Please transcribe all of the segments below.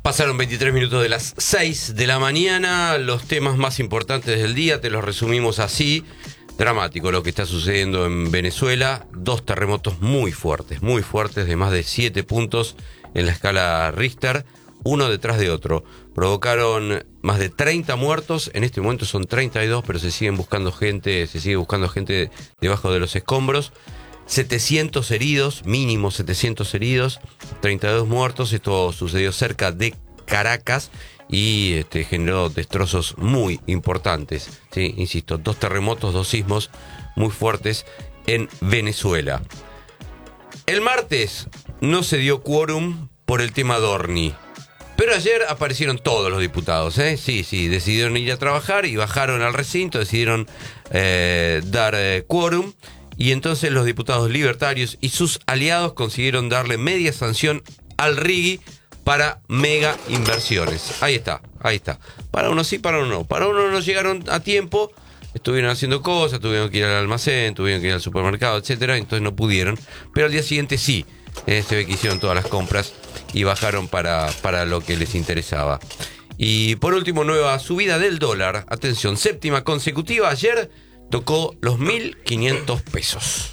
Pasaron 23 minutos de las 6 de la mañana. Los temas más importantes del día te los resumimos así. Dramático lo que está sucediendo en Venezuela. 2 terremotos muy fuertes, de más de 7 puntos en la escala Richter, uno detrás de otro. Provocaron más de 30 muertos. En este momento son 32, pero se sigue buscando gente debajo de los escombros. 700 heridos, mínimo 700 heridos, 32 muertos. Esto sucedió cerca de Caracas y generó destrozos muy importantes. ¿Sí? Insisto, 2 terremotos, 2 sismos muy fuertes en Venezuela. El martes no se dio quórum por el tema Dorni. Pero ayer aparecieron todos los diputados, ¿eh? Sí, decidieron ir a trabajar y bajaron al recinto, decidieron dar quórum. Y entonces los diputados libertarios y sus aliados consiguieron darle media sanción al RIGI para mega inversiones. Ahí está. Para uno sí, para uno no. Para uno no llegaron a tiempo, estuvieron haciendo cosas, tuvieron que ir al almacén, tuvieron que ir al supermercado, etcétera, entonces no pudieron. Pero al día siguiente sí, se ve que hicieron todas las compras y bajaron para lo que les interesaba. Y por último, nueva subida del dólar. Atención, 7ª consecutiva. Ayer tocó los 1.500 pesos.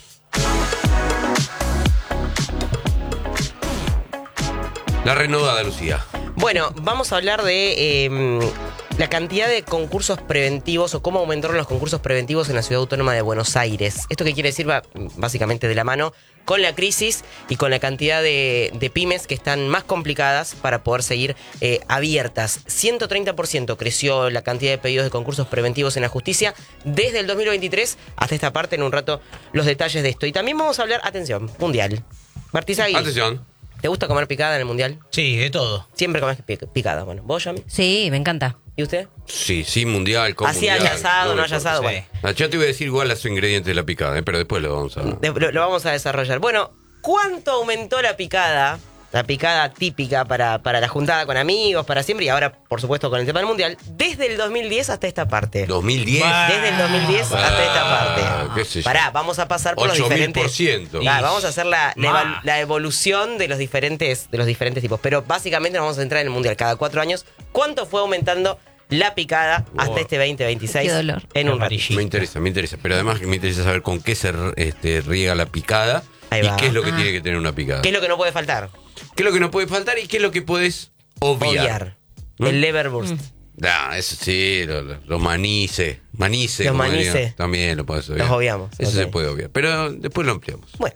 La renovada, Lucía. Bueno, vamos a hablar de la cantidad de concursos preventivos o cómo aumentaron los concursos preventivos en la Ciudad Autónoma de Buenos Aires. Esto que quiere decir va básicamente de la mano con la crisis y con la cantidad de pymes que están más complicadas para poder seguir abiertas. 130% creció la cantidad de pedidos de concursos preventivos en la justicia desde el 2023 hasta esta parte. En un rato los detalles de esto. Y también vamos a hablar, atención, mundial. Martizagui. Atención. ¿Te gusta comer picada en el mundial? Sí, de todo. Siempre comes picada. Bueno, ¿vos, Yami? Sí, me encanta. ¿Y usted? Sí, mundial. Así haya asado, no haya asado. Sí. Bueno. Yo te voy a decir igual los ingredientes de la picada, pero después lo vamos a... Lo vamos a desarrollar. Bueno, ¿cuánto aumentó la picada? La picada típica para la juntada con amigos, para siempre, y ahora, por supuesto, con el tema del mundial, desde el 2010 hasta esta parte. ¿2010? Desde el 2010 hasta esta parte. ¿Qué sé yo? Pará, vamos a pasar por los diferentes... 8.000%. Vamos a hacer la evolución de los diferentes tipos. Pero básicamente nos vamos a centrar en el mundial. Cada 4 años, ¿cuánto fue aumentando la picada hasta este 2026? Qué dolor. En un ratito. Me interesa. Pero además me interesa saber con qué se riega la picada. Ahí va. Y qué es lo que tiene que tener una picada. ¿Qué es lo que no puede faltar? ¿Qué es lo que no puede faltar y qué es lo que puedes obviar? El Leverburst. Eso sí, los manices. Los manices. También lo puedes obviar. Los obviamos. Eso Okay. se puede obviar. Pero después lo ampliamos. Bueno.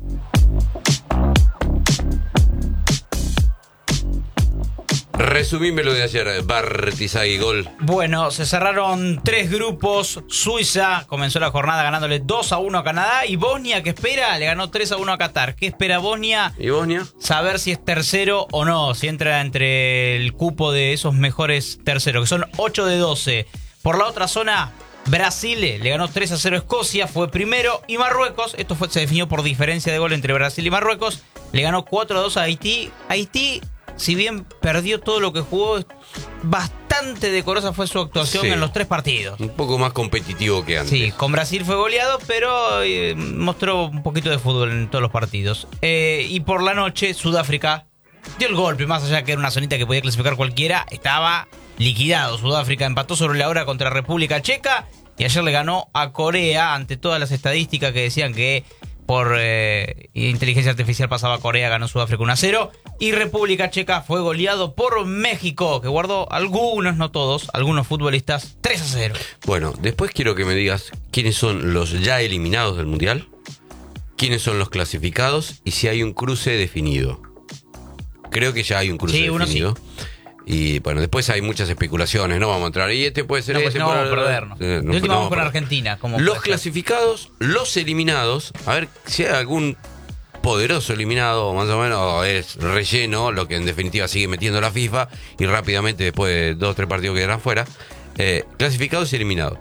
Resumime lo de ayer, Bartizagui, gol. Bueno, se cerraron 3 grupos. Suiza comenzó la jornada ganándole 2-1 a Canadá. Y Bosnia, que espera, le ganó 3-1 a Qatar. ¿Qué espera Bosnia? ¿Y Bosnia? Saber si es tercero o no. Si entra entre el cupo de esos mejores terceros, que son 8 de 12. Por la otra zona, Brasil le ganó 3-0 a Escocia, fue primero. Y Marruecos, se definió por diferencia de gol entre Brasil y Marruecos, le ganó 4-2 a Haití. Haití, si bien perdió todo lo que jugó, bastante decorosa fue su actuación en los 3 partidos. Un poco más competitivo que antes. Sí, con Brasil fue goleado, pero mostró un poquito de fútbol en todos los partidos. Y por la noche, Sudáfrica dio el golpe, más allá que era una zonita que podía clasificar cualquiera, estaba liquidado. Sudáfrica empató sobre la hora contra República Checa y ayer le ganó a Corea, ante todas las estadísticas que decían que por inteligencia artificial pasaba a Corea, ganó Sudáfrica 1-0. Y República Checa fue goleado por México, que guardó algunos, no todos, algunos futbolistas, 3-0. Bueno, después quiero que me digas quiénes son los ya eliminados del Mundial, quiénes son los clasificados y si hay un cruce definido. Creo que ya hay un cruce definido. Sí. Y bueno, después hay muchas especulaciones, no vamos a entrar. Y puede ser... No vamos a perdernos. De última vamos con Argentina. Los clasificados, los eliminados, a ver si hay algún poderoso eliminado, más o menos, es relleno, lo que en definitiva sigue metiendo la FIFA, y rápidamente, después de 2 o 3 partidos que quedarán fuera, clasificados y eliminados.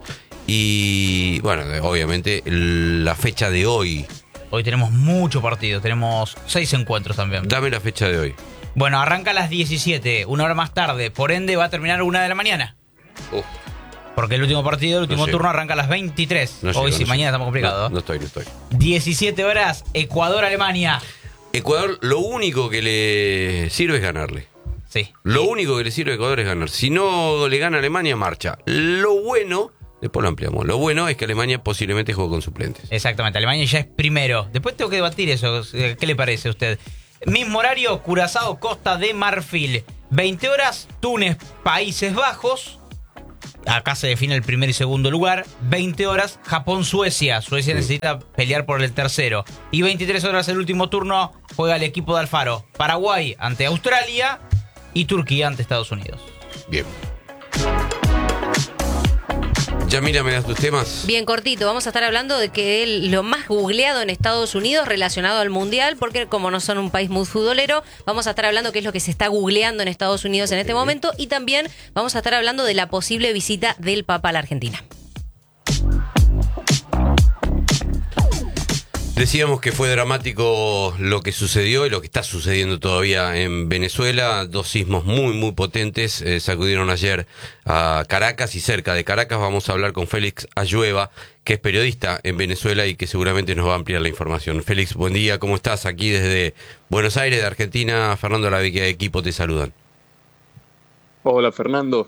Y bueno, obviamente, la fecha de hoy. Hoy tenemos mucho partido, tenemos 6 encuentros también. Dame la fecha de hoy. Bueno, arranca a las 17, 1 hora más tarde, por ende va a terminar 1 de la mañana. Porque el último partido, el último turno arranca a las 23. Hoy sí, mañana estamos complicados. No estoy. 17 horas, Ecuador-Alemania. Ecuador, lo único que le sirve es ganarle. Sí. Lo único que le sirve a Ecuador es ganar. Si no le gana a Alemania, marcha. Lo bueno, después lo ampliamos, lo bueno es que Alemania posiblemente juegue con suplentes. Exactamente, Alemania ya es primero. Después tengo que debatir eso. ¿Qué le parece a usted? Mismo horario, Curazao, Costa de Marfil. 20 horas, Túnez, Países Bajos. Acá se define el primer y segundo lugar. 20 horas, Japón, Suecia. Suecia necesita pelear por el tercero. Y 23 horas el último turno, juega el equipo de Alfaro. Paraguay ante Australia y Turquía ante Estados Unidos. Bien. Yamila, ¿me das tus temas? Bien cortito, vamos a estar hablando de que lo más googleado en Estados Unidos relacionado al Mundial, porque como no son un país muy futbolero, vamos a estar hablando qué es lo que se está googleando en Estados Unidos en este momento, y también vamos a estar hablando de la posible visita del Papa a la Argentina. Decíamos que fue dramático lo que sucedió y lo que está sucediendo todavía en Venezuela. 2 sismos muy, muy potentes sacudieron ayer a Caracas, y cerca de Caracas vamos a hablar con Félix Ayueva, que es periodista en Venezuela y que seguramente nos va a ampliar la información. Félix, buen día, ¿cómo estás? Aquí desde Buenos Aires, de Argentina, Fernando Lavecchia de equipo te saludan. Hola Fernando,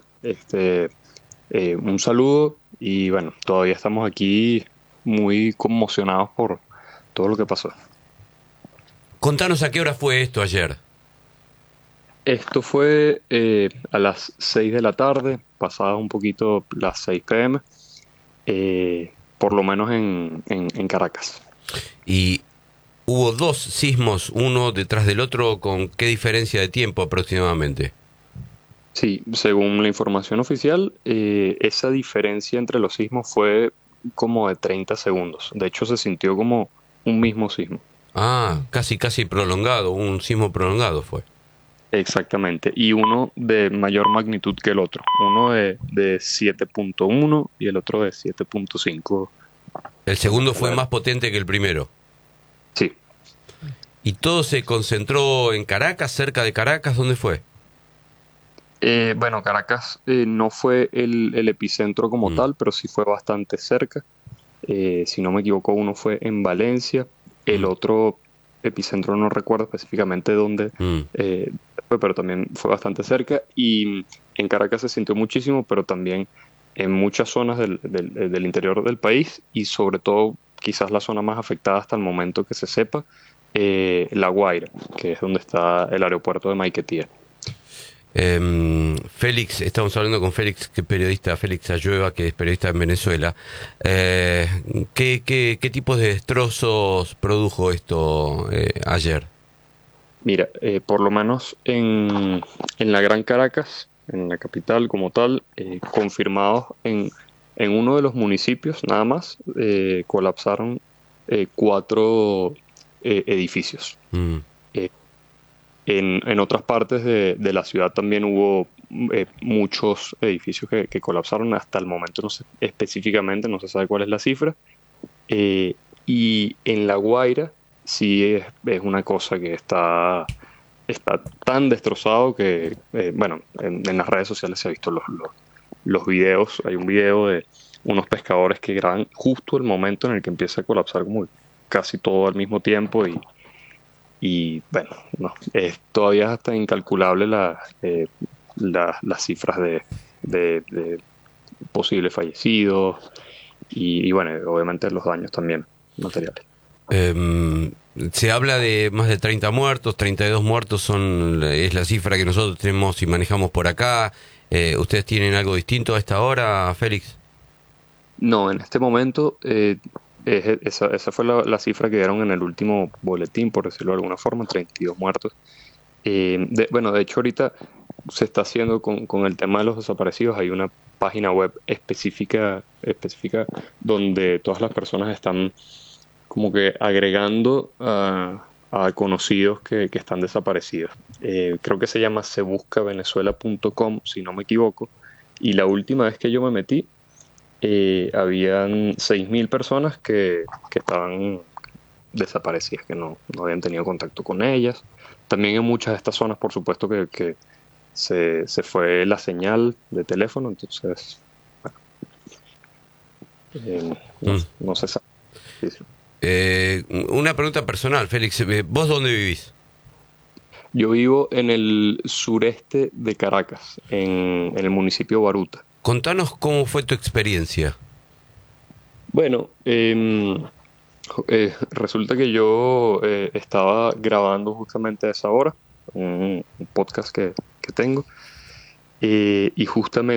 un saludo, y bueno, todavía estamos aquí muy conmocionados por todo lo que pasó. Contanos a qué hora fue esto ayer. Esto fue a las 6 de la tarde, pasada un poquito las 6 p.m., por lo menos en Caracas. Y hubo 2 sismos, uno detrás del otro, ¿con qué diferencia de tiempo aproximadamente? Sí, según la información oficial, esa diferencia entre los sismos fue como de 30 segundos. De hecho, se sintió como un mismo sismo. Ah, casi prolongado, un sismo prolongado fue. Exactamente, y uno de mayor magnitud que el otro. Uno de 7.1 y el otro de 7.5. El segundo fue más potente que el primero. Sí. ¿Y todo se concentró en Caracas, cerca de Caracas? ¿Dónde fue? Bueno, Caracas no fue el epicentro como tal, pero sí fue bastante cerca. Si no me equivoco, uno fue en Valencia, el otro epicentro no recuerdo específicamente dónde fue, pero también fue bastante cerca. Y en Caracas se sintió muchísimo, pero también en muchas zonas del interior del país, y sobre todo quizás la zona más afectada hasta el momento que se sepa, La Guaira, que es donde está el aeropuerto de Maiquetía. Félix, estamos hablando con Félix, que es periodista, Félix Ayueva, que es periodista en Venezuela. ¿Qué tipos de destrozos produjo esto ayer? Mira, por lo menos en la Gran Caracas, en la capital como tal, confirmados en uno de los municipios nada más, colapsaron 4 edificios. En otras partes de la ciudad también hubo muchos edificios que colapsaron. Hasta el momento no sé específicamente, no se sabe cuál es la cifra. Y en La Guaira sí es una cosa que está tan destrozado que, bueno, en las redes sociales se ha visto los videos. Hay un video de unos pescadores que graban justo el momento en el que empieza a colapsar como casi todo al mismo tiempo, y bueno, no, todavía es hasta incalculable las cifras de posibles fallecidos y bueno, obviamente los daños también materiales. Se habla de más de 30 muertos, 32 muertos es la cifra que nosotros tenemos y manejamos por acá. ¿Ustedes tienen algo distinto a esta hora, Félix? No, en este momento esa fue la cifra que dieron en el último boletín, por decirlo de alguna forma, 32 muertos. Bueno, de hecho ahorita se está haciendo con el tema de los desaparecidos. Hay una página web específica donde todas las personas están como que agregando a conocidos que están desaparecidos. Creo que se llama sebuscavenezuela.com, si no me equivoco, y la última vez que yo me metí, habían 6.000 personas que estaban desaparecidas, que no habían tenido contacto con ellas. También en muchas de estas zonas, por supuesto, que se fue la señal de teléfono, entonces bueno, no se sabe. Una pregunta personal, Félix, ¿vos dónde vivís? Yo vivo en el sureste de Caracas, en el municipio de Baruta. Contanos cómo fue tu experiencia. Bueno, resulta que yo estaba grabando justamente a esa hora un podcast que tengo y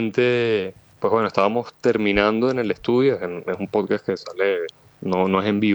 justamente, pues bueno, estábamos terminando en el estudio, es un podcast que sale, no es en vivo.